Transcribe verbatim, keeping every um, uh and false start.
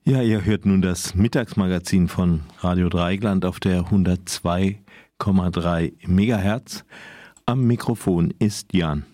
Ja, ihr hört nun das Mittagsmagazin von Radio Dreieckland auf der hundertzwei Komma drei Megahertz. Am Mikrofon ist Jan.